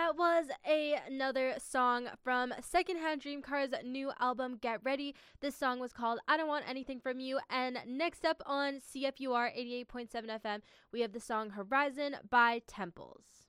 That was another song from Secondhand Dream Car's new album, Get Ready. This song was called I Don't Want Anything From You. And next up on CFUR 88.7 FM, we have the song Horizon by Temples.